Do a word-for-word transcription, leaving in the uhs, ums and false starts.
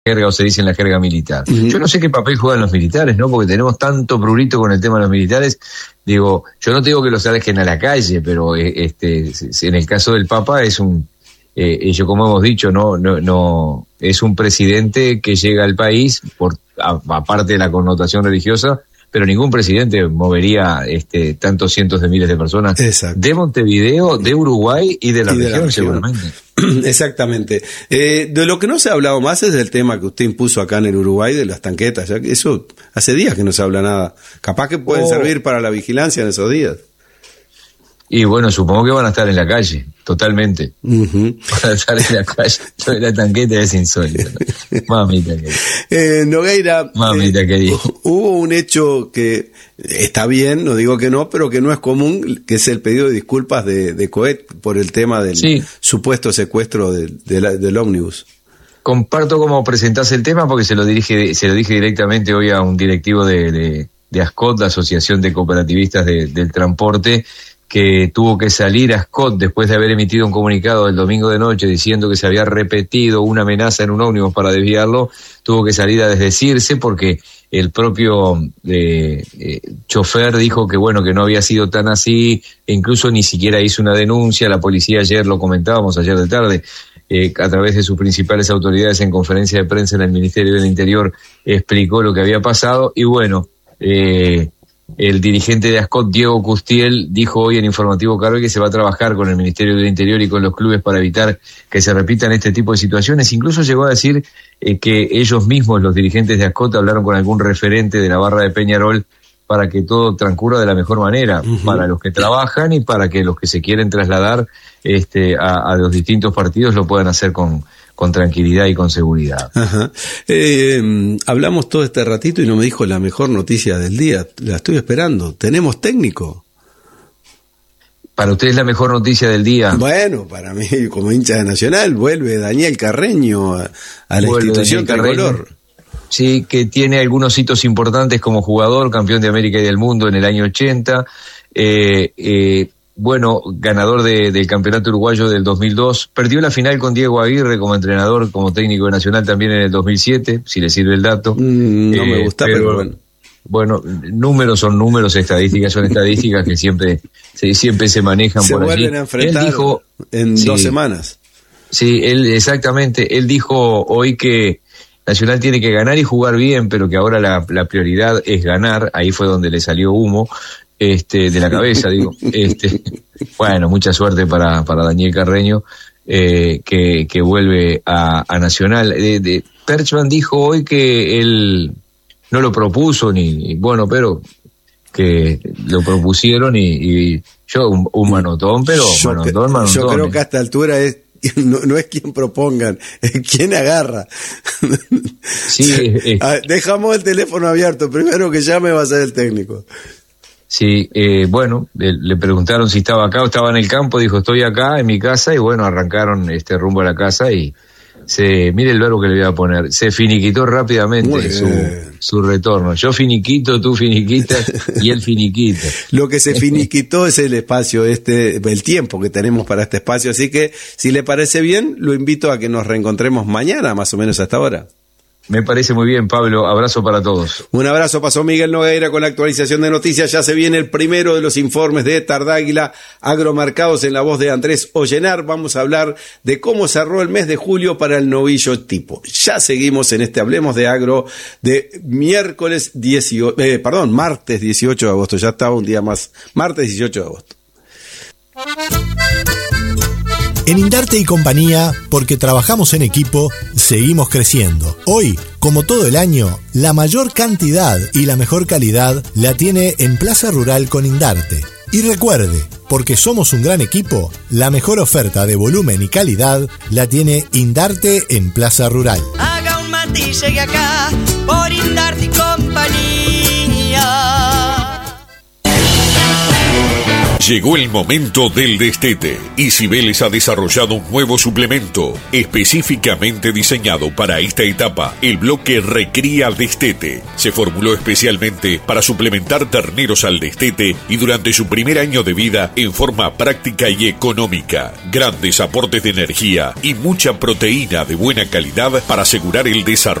jerga, o se dice en la jerga militar. Uh-huh. Yo no sé qué papel juegan los militares, ¿no? Porque tenemos tanto prurito con el tema de los militares. Digo, yo no te digo que los alejen a la calle, pero este, en el caso del Papa es un, eh, ello como hemos dicho, no, no, no, es un presidente que llega al país, por aparte de la connotación religiosa, pero ningún presidente movería este, tantos cientos de miles de personas. Exacto. De Montevideo, de Uruguay y de la, y de región, la región, seguramente. Exactamente. Eh, de lo que no se ha hablado más es del tema que usted impuso acá en el Uruguay de las tanquetas. Ya que eso hace días que no se habla nada. Capaz que pueden oh. servir para la vigilancia en esos días. Y bueno, supongo que van a estar en la calle, totalmente. Uh-huh. Van a estar en la calle. La tanqueta es insólita. Mamita querida. Eh, Nogueira, Mamita eh, querida. Hubo un hecho que está bien, no digo que no, pero que no es común, que es el pedido de disculpas de, de Coet por el tema del sí. supuesto secuestro de, de la, del ómnibus. Comparto cómo presentás el tema porque se lo dirige, se lo dije directamente hoy a un directivo de, de, de ASCOT, la Asociación de Cooperativistas de, del Transporte, que tuvo que salir a Scott después de haber emitido un comunicado el domingo de noche diciendo que se había repetido una amenaza en un ómnibus para desviarlo, tuvo que salir a desdecirse porque el propio eh, eh, chofer dijo que bueno, que no había sido tan así, e incluso ni siquiera hizo una denuncia. La policía ayer, lo comentábamos ayer de tarde, eh, a través de sus principales autoridades en conferencia de prensa en el Ministerio del Interior, explicó lo que había pasado y bueno, eh, el dirigente de ASCOT, Diego Custiel, dijo hoy en Informativo Carve que se va a trabajar con el Ministerio del Interior y con los clubes para evitar que se repitan este tipo de situaciones. Incluso llegó a decir eh, que ellos mismos, los dirigentes de ASCOT, hablaron con algún referente de la barra de Peñarol para que todo transcurra de la mejor manera, uh-huh. para los que trabajan y para que los que se quieren trasladar este, a, a los distintos partidos lo puedan hacer con... con tranquilidad y con seguridad. Ajá. Eh, hablamos todo este ratito y no me dijo la mejor noticia del día. La estoy esperando. ¿Tenemos técnico? Para usted es la mejor noticia del día. Bueno, para mí, como hincha de Nacional, vuelve Daniel Carreño a, a la vuelve institución tricolor. Sí, que tiene algunos hitos importantes como jugador, campeón de América y del mundo en el año ochenta, eh, eh, bueno, ganador de, del campeonato uruguayo del dos mil dos, perdió la final con Diego Aguirre como entrenador, como técnico de Nacional también en el dos mil siete, si le sirve el dato. Mm, no eh, me gusta, pero, pero bueno. Bueno, números son números, estadísticas son estadísticas que siempre se, siempre se manejan se por allí. Se vuelven a enfrentar él dijo, en sí, dos semanas. Sí, él exactamente, él dijo hoy que Nacional tiene que ganar y jugar bien, pero que ahora la, la prioridad es ganar. Ahí fue donde le salió humo. Este, de la cabeza, digo, este, bueno, mucha suerte para, para Daniel Carreño, eh, que, que vuelve a, a Nacional. De, de, Perchman dijo hoy que él no lo propuso, ni, bueno, pero que lo propusieron y, y yo, un, un manotón, pero yo, manotón, manotón. Yo creo eh. que a esta altura es, no, no es quien propongan, es quien agarra. Sí, eh, dejamos el teléfono abierto, primero que llame va a ser el técnico. Sí, eh, bueno, le, le preguntaron si estaba acá o estaba en el campo, dijo estoy acá en mi casa y bueno, arrancaron este rumbo a la casa y se, mire el verbo que le voy a poner, se finiquitó rápidamente su, su retorno. Yo finiquito, tú finiquitas y él finiquita. Lo que se finiquitó es el espacio, este, el tiempo que tenemos para este espacio, así que si le parece bien, lo invito a que nos reencontremos mañana, más o menos a esta hora. Me parece muy bien, Pablo. Abrazo para todos. Un abrazo. Pasó Miguel Nogueira con la actualización de noticias. Ya se viene el primero de los informes de Tardáguila, agromercados en la voz de Andrés Ollenar. Vamos a hablar de cómo cerró el mes de julio para el novillo tipo. Ya seguimos en este Hablemos de Agro de miércoles dieciocho, eh, perdón, martes dieciocho de agosto. Ya estaba un día más. Martes dieciocho de agosto. En Indarte y Compañía, porque trabajamos en equipo, seguimos creciendo. Hoy, como todo el año, la mayor cantidad y la mejor calidad la tiene en Plaza Rural con Indarte. Y recuerde, porque somos un gran equipo, la mejor oferta de volumen y calidad la tiene Indarte en Plaza Rural. Haga un mate y llegue acá, por Indarte y Compañía. Llegó el momento del destete y Cibeles ha desarrollado un nuevo suplemento específicamente diseñado para esta etapa, el bloque Recría Destete. Se formuló especialmente para suplementar terneros al destete y durante su primer año de vida en forma práctica y económica. Grandes aportes de energía y mucha proteína de buena calidad para asegurar el desarrollo